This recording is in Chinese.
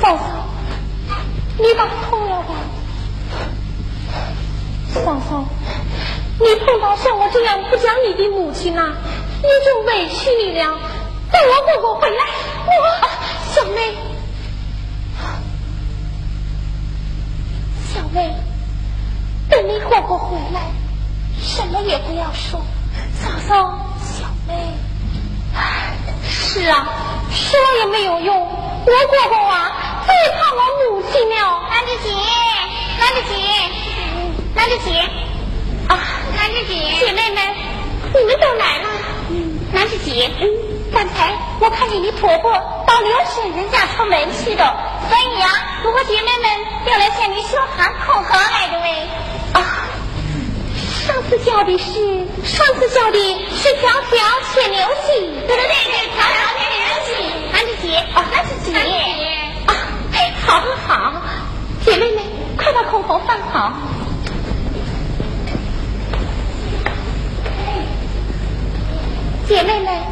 嫂嫂，你打痛了吧？嫂嫂，你碰到像我这样不讲理的母亲啊，你就委屈你了。等我哥哥回来，小妹，小妹，等你哥哥回来，什么也不要说。嫂嫂，小妹，是啊，说也没有用。我哥哥啊，最怕我母亲了。 兰子姐，兰子姐，兰子姐，啊，兰子姐， 姐妹们，你们都来了。 兰子姐，刚才我看见你婆婆到刘婶人家出门去的，所以啊，我姐妹们要来向你说喊口和来的喂。 啊，上次叫的是条条牵牛戏。 对，条条牵牛戏。兰子姐，兰子姐。 好，姐妹们，快把口头放好。姐妹们，